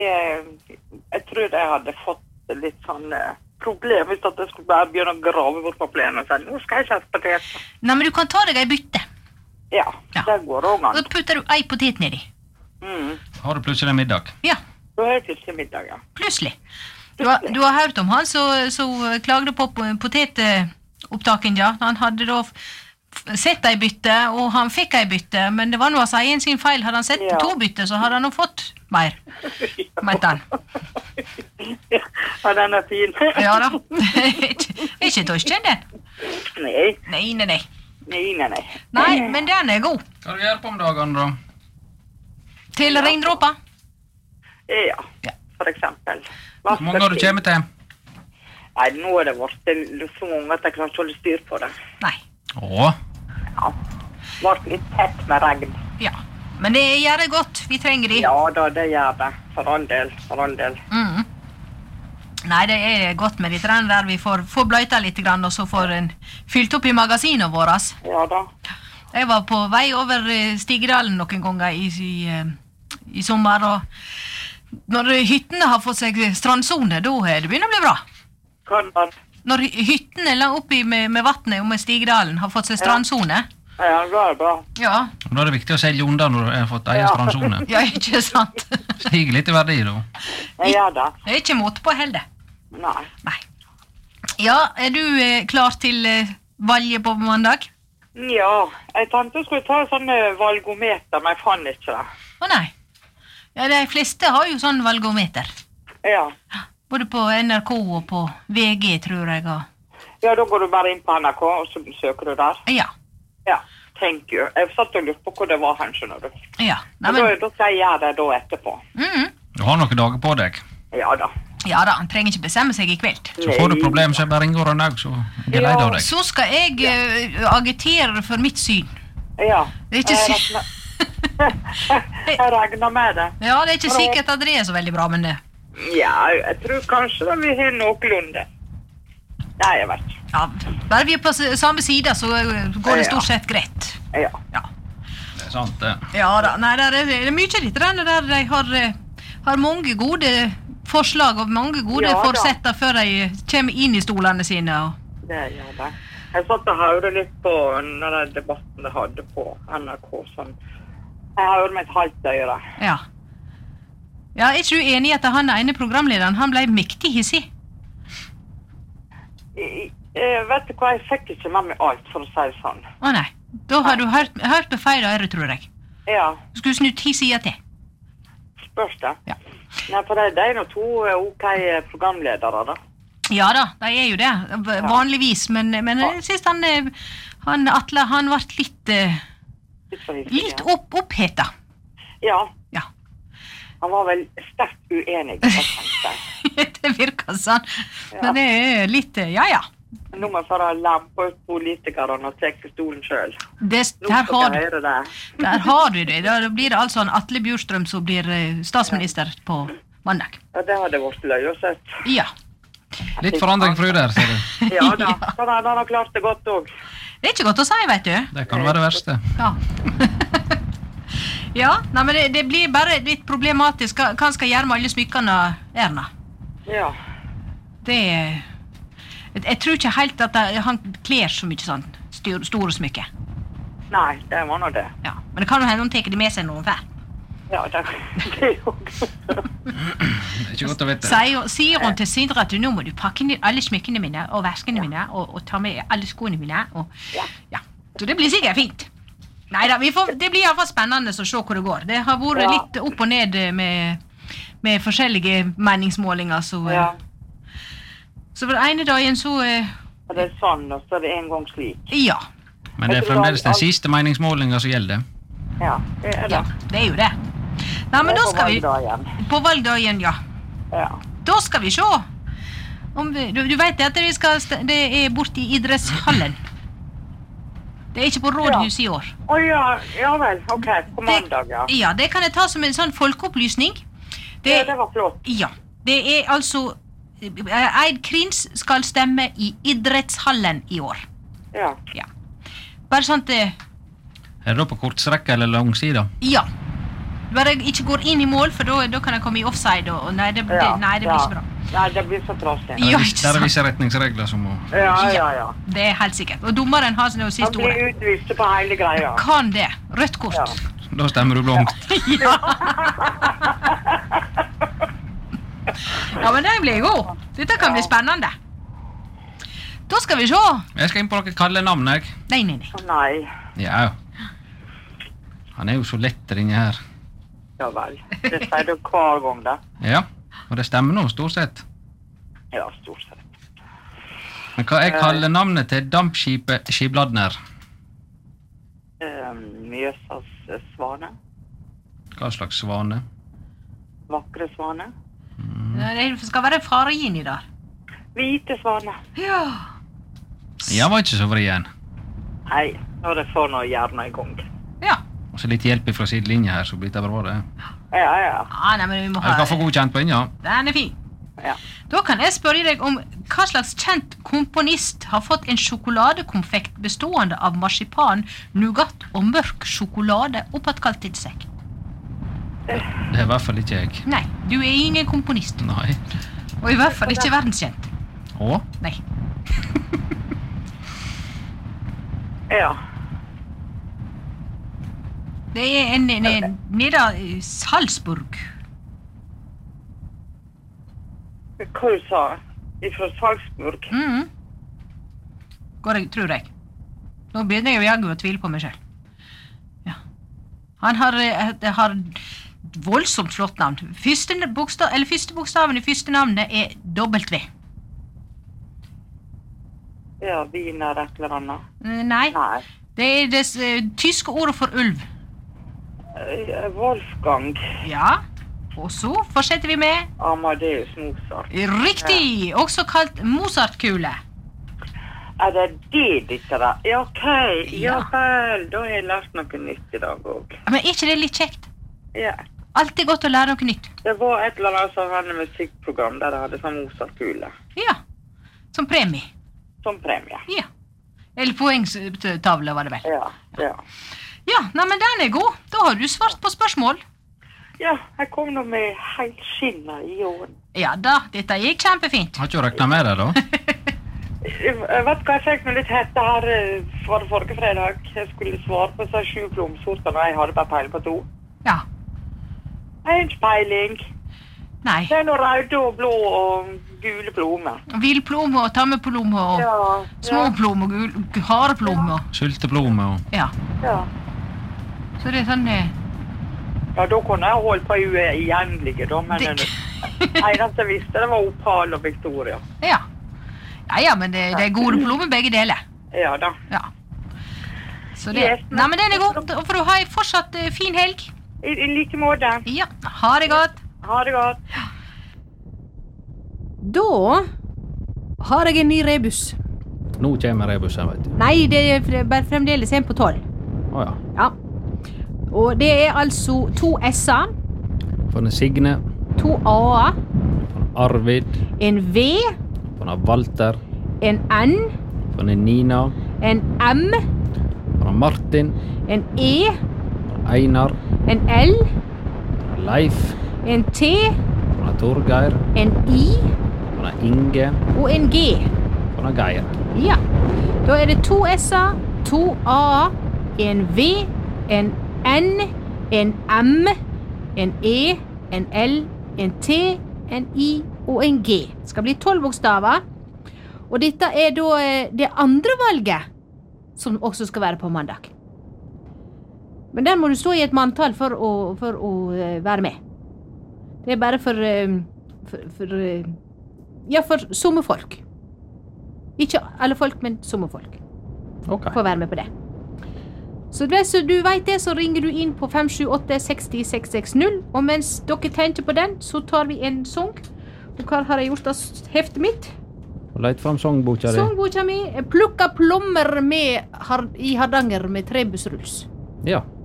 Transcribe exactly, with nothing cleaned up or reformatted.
Jeg, jeg tror jeg hadde fått litt sånn eh, problem hvis at jeg skulle bare begynne å grave bort på plenen og si, nå skal jeg ikke ha potet. Nei, men du kan ta deg ei bytte. Ja, ja. Det går også an. Så putter du ei potet nedi. Mm. Har du plutselig middag? Ja. Da har jeg plutselig middag, ja. Plutselig. Du har, du har hørt om han, så, så klagde på potetopptaken, ja. Han hadde da sett ei bytte, og han fikk ei bytte, men det var noe av egen sin feil. Hadde han sett ja. to bytte, så hadde han nå fått mer, ja. mente han. Ja, den er fin. Ja da. Ikke torsken, den? Nei. Nei, nei, nei. Nei, nei, nei. Nei, men den er god. Hva du gjør på om dagene, da? Til ja. regndråper? Ja, ja, for eksempel. Hvor mange har du kommet til? Nei, nå er det vært så mange at jeg klarer ikke å holde styr på det. Nei. Åh? Ja, vært litt tett med regn. Ja, men det gjør det godt, vi trenger de. Ja da, det gjør det, for all del, for all del. Mm. Nei, det er godt med litt regn der vi får, får bløyta litt grann, og så får en fylt opp i magasinet våres. Ja da. Jeg var på vei over Stigedalen noen ganger i, i, i sommer, og når hyttene har fått seg strandzone, da er det begynner å bli bra. Hva da? Når hyttene la oppi med, med vattnet og med Stigedalen har fått seg strandzone. Ja, ja, det er bra. Ja. Og da er det viktig å selge unna når du har fått egen ja. strandzone. Ja, ikke sant? Stiger litt i verdi, da. Ja, da. Det er ikke måte på heller. Nei. Nei. Ja, er du eh, klar til eh, valget på mandag? Ja, jeg tenkte jeg skulle ta sånn valgometer, men jeg fann ikke det. Å nei. Ja, de fleste har jo sånn valgometer. Ja. Både på N R K og på V G, tror jeg. Og... Ja, da går du bare inn på N R K, og så søker du der. Ja. Ja, thank you. Jeg satt og lurte på hvor det var hen, skjønner du. Ja. Nei, men... da, da skal jeg gjøre det da etterpå. Mm. Du har noen dager på deg. Ja da. Ja da, han trenger ikke bestemme seg i kveld. Så får du problem, så jeg bare ringer og så er jeg leid av deg. Så skal jeg uh, agitere for mitt syn. Ja. Det er ikke sikkert. Jeg regner med det. Ja, det er ikke sikkert at det er så veldig bra, men det... Ja, jeg tror kanskje da vi har noenlunde. Nei, jeg vet ikke. Ja, bare vi er på samme side, så går det stort sett greit. Ja. Ja. Det er sant, det. Ja da, nei, det er, det er mye litt der de har, har mange gode forslag og mange gode ja, forsetter før de kommer inn i stolene sine. Og... Det gjør det. Jeg satt og hørte litt på denne debatten de hadde på N R K, sånn. Jeg hørte med et halvt øyre. Ja. Ja, er ikke du enig i at han ene programlederen, han ble mektig hissig? Jeg, jeg vet du hva, jeg fikk ikke med meg alt, for å si det sånn. Å nei, da har nei. du hørt, hørt på feil øre, tror jeg. Ja. Du skulle snutt ti sider til. Spørs det? Ja. Nei, for det, det er noe to ok programledere, da. Ja da, de er jo det, vanligvis, men, men jeg synes han, han, Atle, han ble litt, litt, litt opp, oppheta. Ja. Ja. Han var vel sterkt uenig, kanskje. Det virker sånn, ja. Men det er litt, ja ja. Nå må jeg bare lampe ut politikerne og tekke stolen selv. Det, der, har du, der har du det, da blir det altså en Atle Bjurstrøm som blir statsminister ja. På mandag. Ja, det hadde vært løy å sett. Ja. Litt forandring fru der, ser du. Ja da, så han har klart det godt også. Det er ikke godt å si, vet du. Det kan være det verste. Ja. Ja, nei, men det, det blir bare litt problematisk. Hva han skal gjøre med alle smykkene Erna? Ja. Det jeg, jeg tror ikke helt at det, han kler så mye sånn styr, store smykker. Nei, det var noe det. Ja, men det kan jo hende hun teker det med seg noen fær. Ja, det, det er jo Det er ikke godt å vite. Sier, sier hun til Sindre at nå må du pakke ned alle smykkene mine og væskene ja. Mine og, og ta med alle skoene mine. Og, ja. Ja. Så det blir sikkert fint. Neida, vi får, det blir i hvert fall spennende å se hvor det går. Det har vært ja. Litt opp og ned med, med forskjellige meningsmålinger. Så, ja. Så for ene dagen så... Ja, det er sånn, og så er det en gang slik. Ja. Men det er fremdeles den siste meningsmålingen som gjelder. Ja, det er det. Ja, det er jo det. Nei, men da skal vi... På valgdagen, ja. Ja. Da skal vi se. Om vi, du, du vet at vi skal, det er borte i idrettshallen. Det er ikke på rådhus ja. I år. Å oh, ja, ja vel, ok, på mandag, ja. Det, ja, det kan jeg ta som en sånn folkeopplysning. Det, ja, det var flott. Ja, det er altså, Eid Krins skal stemme i idrettshallen I år. Ja. Ja. Bare sånn at... Er det da på kortstrekka eller langsida? Ja. Bare ikke går inn i mål, for da, da kan jeg komme i offside, og og nei, det, det, Ja, nei, det blir ja. ikke bra. Nei, det blir så trasig. Ja, Der ikke er sant. visse retningsregler som må... Ja, ja, ja. Det er helt sikkert. Og dommeren har det Han siste ordet. blir utvist på hele greia. Kan det. Rødt kort. Ja. Da stemmer du blankt. Ja. Ja, men det blir god. Dette kan bli spennende. Da skal vi se. Jeg skal inn på noen kalde navn, jeg. Nei, nei, nei. Å nei. Ja. Han er jo så lett inni her. Ja vel. Det sier du hver gang da. Ja, og det stemmer nå, stort sett. Ja, stort sett. Men hva er kallenavnet til dampskipet Skibladner? Um, Mjøsas eh, svane. Hva slags svane? Vakre svane. Det skal være fargin i der. Hvite svane. Ja. Ja, var ikke så vrien. Nei, når det får noe hjernen i gang. Ja. Og så litt hjelp fra sidelinja her, så blir det bra det. Ja, ja. Ah, nei, men vi må Jeg ha... skal få godkjent på inn, ja. Den er fin. Ja. Da kan jeg spørre deg om hva slags kjent komponist har fått en sjokoladekonfekt bestående av marsipan, nougat og mørk sjokolade oppattkalt til seg. Det er i hvert fall ikke jeg. Nei, du er ingen komponist. Nei. Og i hvert fall ikke verdenskjent. Å? Nei. Ja. Det er en, en, en nede i Salzburg. Hva du sa? Ifra Salzburg? Mhm. Går jeg, tror jeg. Nå begynner jeg jo jaggu å tvile på meg selv. Ja. Han har, eh, har voldsomt flott navn. Første, bokstav, eller første bokstaven i første navnet er W. Ja, Wiener et eller annet. Eh, Nei, Nei. det er det eh, tyske ordet for ulv. Eh, Wolfgang Ja, og så fortsetter vi med Amadeus Mozart. riktig, også kalt Mozartkule. Er det det dette da? Ja, ok. Ja, Ja. vel. Da har jeg lært noe nytt i dag også. Men er ikke det litt kjekt? Ja. Alltid godt å lære noe nytt. Det var et eller annet som hadde musikkprogram der jeg hadde sånn Mozart-kule. Ja, som premie. Som premie. Ja. Eller poengtavle var det vel. Ja, ja. Ja, nei, men den er god. Da har du svart på spørsmål. Ja, jeg kom nå med helt skinnet i åren. Ja da, dette gikk kjempefint. Har ikke du regnet med det da? Jeg vet hva jeg fikk meg litt hette her eh, for forrige fredag. Jeg skulle svare på seg sju blomsorter, og jeg hadde bare peiling på to. Ja. Jeg har ikke peiling. Nei. Det er noe røde og blå og gule blommer. Villplomme og tammeplomme og Ja, småplomme og gul- hareplomme. og- Sylteplomme og... Ja. ja. Så det er sånn eh, Ja, da kunne jeg holdt på uendelige, da, men Det- det eneste jeg visste, det var Opal og Victoria. Ja. Ja, ja, men det, det er gode plommer begge deler. Ja da. Ja. Så det... Yes, Nei, men den er god. Og for å ha en fortsatt eh, fin helg. I, i like måte. Ja, ha det godt. Ha det godt. Da har jeg en ny rebus. Nå kommer rebussen, vet du. Nei, det er fre- bare fremdeles en på tolv. Å ja. Ja. Og det er altså to S-er, For en Signe, to A-er, for en Arvid, en V, for en Walter, en N, for en Nina, en M, for en Martin, en E, for en Einar, en L, for en Leif, en T, for en Torgeir, en I for en Inge, og en G. for en Geir. Ja. Da er det to S-er, to A-er, en V, en N, en M, en E, en L, en T, en I og en G. Det skal bli tolv bokstaver. Og dette er da eh, det andre valget som også skal være på mandag. Men der må du stå i et manntall for å, for å eh, være med. Det er bare for, eh, for, for eh, ja, for sommerfolk. Ikke alle folk, men sommerfolk Ok. får være med på det. Så det, så du vet det, så ringer du inn på fem sju åtte seks null seks seks null, og mens dere tenker på den, så tar vi en sang. Og hva har jeg gjort av heftet mitt? Og leit fram songboka di. Sangboka mi, plukka plommer med, har- i Hardanger med trebusruls. Ja.